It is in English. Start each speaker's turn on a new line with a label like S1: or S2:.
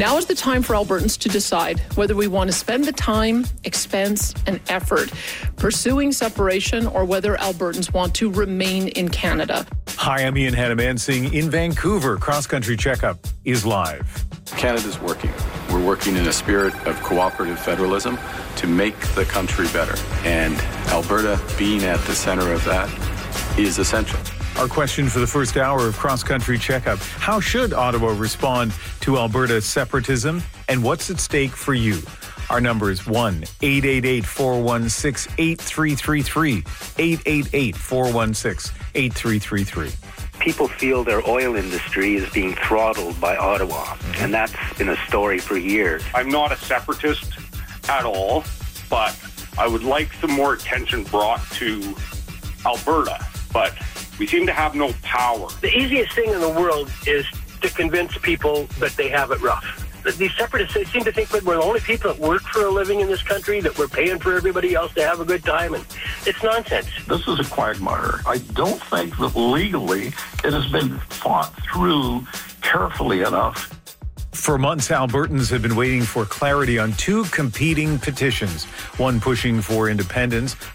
S1: Now is the time for Albertans to decide whether we want to spend the time, expense, and effort pursuing separation or whether Albertans want to remain in Canada.
S2: Hi, I'm Ian Hannamansing in Vancouver. Cross Country Checkup is live.
S3: Canada's working. We're working in a spirit of cooperative federalism to make the country better. And Alberta being at the center of that is essential.
S2: Our question for the first hour of Cross Country Checkup: how should Ottawa respond to Alberta's separatism, and what's at stake for you? Our number is 1-888-416-8333, 888-416-8333.
S4: People feel their oil industry is being throttled by Ottawa, and that's been a story for years.
S5: I'm not a separatist at all, but I would like some more attention brought to Alberta, but we seem to have no power.
S6: The easiest thing in the world is to convince people that they have it rough. These separatists, they seem to think that we're the only people that work for a living in this country, that we're paying for everybody else to have a good time, and it's nonsense.
S7: This is a quagmire. I don't think that legally it has been fought through carefully enough.
S2: For months, Albertans have been waiting for clarity on two competing petitions, one pushing for independence,